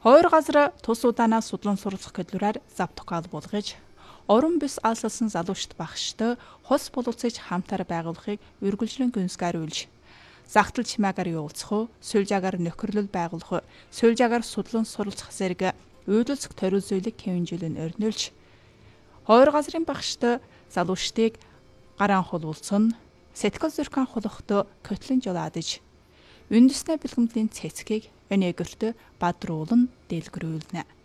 Хоёр газар тус удаанаас судлан суралцах хөдөлгөөр завтокал болгож, орон бис алсалсан залуучт багштай хос боловцож хамтаар байгуулахыг үргэлжлэн гүнзгийруулж, загтал чимээгээр явуулцах, суулжаагаар нөхөрлөл байгуулах, суулжаагаар судлан суралцах зэрэг үйлдэлцэх ториул зүйлийг хэмжүүлэн өрнүүлж, хоёр газрын багштай залуучдыг гараан хулуулсан, сэтгэл зүрхэн хулахтай көтлөн жолоодож, үндэснэ бэлгэмдлийн цэцгийг өнөөгөртө бадруулан дэлгэрүүлнэ.